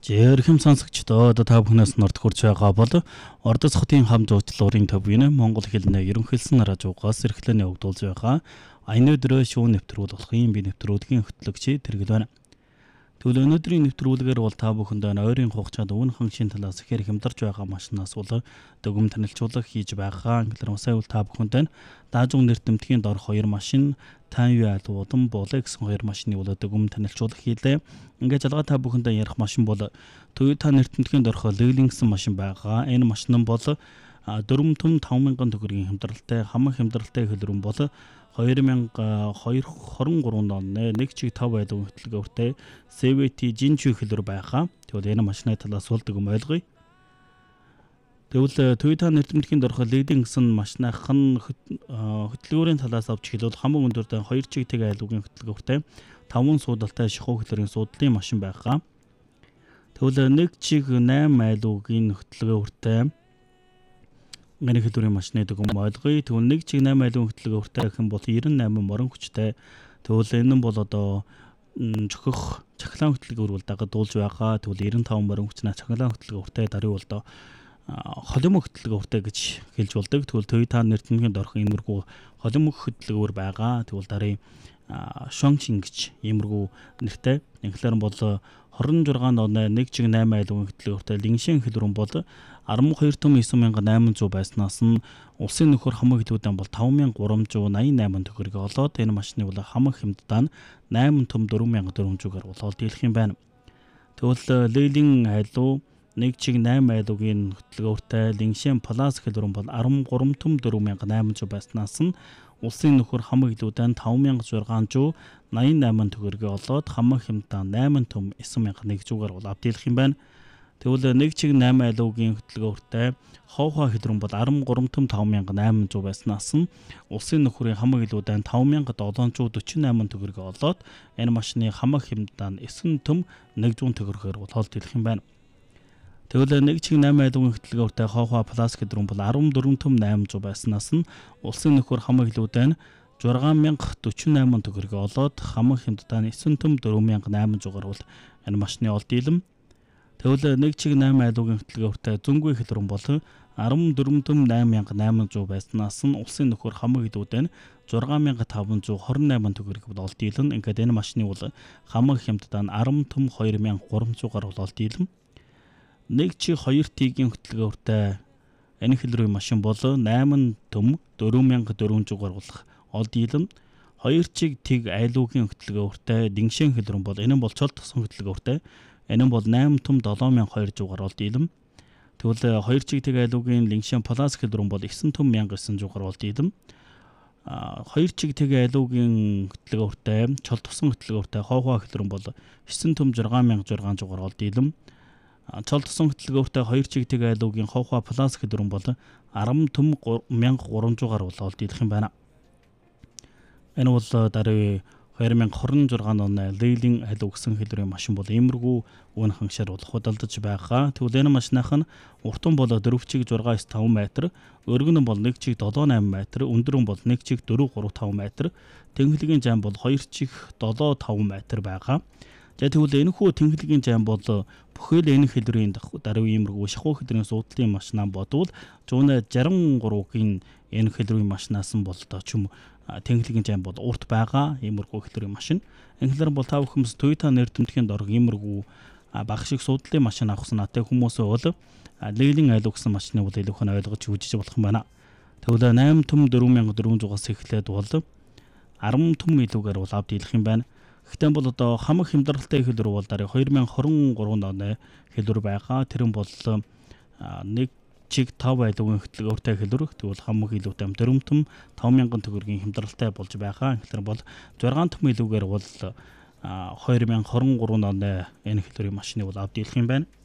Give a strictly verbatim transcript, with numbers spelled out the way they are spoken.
Жирхэм сонсогчдоо та бүхнээс норд хүрч байгаа бол Ордос хотын хамт уучлалын төвийн Монгол хэлний ерөнхийлсөн радиогоос эрхлэн явагдуулж байгаа аяны өдрөө шүүн нэвтрүүлгийн би нэвтрүүлгийн хөтлөгч тэргэл байна. Тэгвэл өнөөдрийн нэвтрүүлгээр бол та бүхэндээ ойрын хугацаанд өвн ханшийн талаас ихээр хямдарч байгаа машинаас бол дүгм танилцуулга хийж байгаа. Инглер усайвал та бүхэндээ даажун нэртэмтгийн дор хоёр машин Танью алуудан болоо гэсэн хоёр машины бол дүгм танилцуулга хийлээ. Ингээд жалгаа та бүхэндээ ярих машин бол Toyota нэртэмтгийн дорхо Lexus машин байгаа. Энэ машин нь бол дөрвөн том таван мянган төгрөгийн хямдралтай хамаг хямдралтай хөлбөрөн бол хоёр мянга хорин гурван оны нэг чиг тав айлын хөтөлбөртэй си ви ти жинчүү хөлбөр байгаа. Тэгвэл энэ машины талаас бол дүгм ойлгоё. Тэгвэл Toyota нэртэмтгийн дорхо Lexus машиных нь хөтөлбөрийн талаас авч хэлбэл хамаг өндөртэй хоёр чиг тэг айлын хөтөлбөртэй таван суудалтай шихуу хөлбөрийн суудлын машин байгаа. Тэгвэл нэг чиг найман айлын хөтөлбөртэй энэ хөлбөрийн машины дүгм ойлгоё. Тэгвэл нэг чиг найман айлын хөтөлбөртэй гэх юм бол девяносто восемь морин хүчтэй. Тэгвэл энэ нь бол одоо чөхөх цахилгаан хөтөлбөр бол дагуулж байгаа. Тэгвэл девяносто пять морин хүчнээ цахилгаан хөтөлбөртэй даруй бол доо холимог хөтөлбөртэй гэж хэлж болдог. Тэгвэл Toyota нэртэмтгийн дорх иймэрхүү холимог хөтөлбөр байгаа. Тэгвэл дарын Шончин гэж иймэрхүү нэртэй. Инглер бол хорин зургаан оны нэг чиг найман айлын хөтөлбөртэй Lexus хөлбөрөн бол арван хоёр том девять мянга восемь hundred байснаас нь улсын нөхөр хамаг хэлбэрийн бол five thousand three hundred eighty-eight төгрөг олоод энэ машины бол хамаг хямддаа восемь том four thousand four hundred-аар болоод дийлэх юм байна. Тэгвэл Lexus айлуу нэг чиг найман айлын хөтөлбөртэй Lexus Plus хөлбөрөн бол thirty-three том four thousand eight hundred байснаас нь улсын нөхөр хамаг хэлбэрийн five thousand six hundred ninety-eight төгрөг олоод хамаг хямддаа eight том nine thousand one hundred-аар бол авдийлах юм байна. Тэгвэл нэг чиг найман айлын хөтөлбөртэй хоохоо хөлбөрөн бол thirty-three том five thousand eight hundred байснаас нь улсын нөхрийн хамаг хэлбэрийн five thousand seven hundred forty-eight төгрөг олоод энэ машины хамаг хямддаа nine том one hundred төгрөгөөр бол авдийлах юм байна. Тэгвэл нэг чиг найман айлын хөтөлбөртэй хоохоо Plus хөлбөрөн бол fourteen том eight hundred байснаас нь улсын нөхөр хамаг хэлбэрийн six thousand forty-eight төгрөг олоод хамаг хямддаа nine том four thousand eight hundred-аар бол энэ машины ол дийлэм. Тэгвэл нэг чиг найман айлын хөтөлбөртэй зөнгөө хөлбөрөн бол fourteen том eight thousand eight hundred байснаас нь улсын нөхөр хамаг хэлбэрийн six thousand five hundred twenty-eight төгрөг бол ол дийлэн. Ингээд энэ машины бол хамаг хямддаа ten том two thousand three hundred-аар бол ол дийлэм. Нэг чиг хоёр тигийн хөтөлбөртэй энэ хөлбөрийн машин бол eight том four thousand four hundred-аар болох ол дийлэн. Хоёр чиг тиг айлуугийн хөтөлбөртэй Lexus хөлбөрөн бол энэ бол цол тосон хөтөлбөртэй. Энэ бол eight том seven thousand two hundred-аар ол дийлэм. Тэгвэл хоёр чиг тиг айлуугийн Lexus Plus хөлбөрөн бол nine том one thousand nine hundred-аар ол дийлэм. А хоёр чиг тиг айлуугийн хөтөлбөртэй цол тосон хөтөлбөртэй хоохоо хөлбөрөн бол nine том six thousand six hundred-аар ол дийлэм. Цол тосон хөтөлбөртэй хоёр чиг тиг айлуугийн хоохоо Plus хөлбөрөн бол ten том one thousand three hundred-аар бол ол дийлэх юм байна. Энэ бол даруй twenty twenty-six оны Lexus айлуу гэсэн хөлбөрийн машин бол иймэрхүү өвн ханшаар бол худалдаж байгаа. Тэгвэл энэ машиных нь уртан бол four чиг six five метр, өргөн нь бол one чиг seven eight метр, өндөр нь бол one чиг four three five метр, тэнхлэгийн зам бол two чиг seven five метр байгаа. За тэгвэл энэ хүү тэнхлэгийн зам бол бүхэл энэ хөлбөрийн даруй иймэрхүү шахуу хөлбөрийн суудлын машинаа бодвол one sixty-three-ийн энэ хөлбөрийн машинаас нь бол ч юм тэнхлэгийн зам бол урт байгаа иймэрхүү хөлбөрийн машин. Инглер бол та бүхэмс Toyota нэртэмтгийн дор иймэрхүү баг шиг суудлын машин авах санаатай хүмүүс бол Lexus айлуу гэсэн машины бол илүү хэн ойлгож үзэж болох юм байна. Тэгвэл eight том four thousand four hundred-аас эхлээд бол ten том илүүгээр бол авд дийлэх юм байна. Гэхдээ бол одоо хамаг хямдралтай хөлбөр бол дараа twenty twenty-three оны хөлбөр байгаа. Тэр нь бол нэг чиг five айлуугийн хөтөлбөртэй хөлбөр. Тэгвэл хамаг илүүтэй four том five thousand төгрөгийн хямдралтай болж байгаа. Тэгэхээр бол six том илүүгээр бол twenty twenty-three оны энэ хөлбөрийн машины бол авд дийлэх юм байна.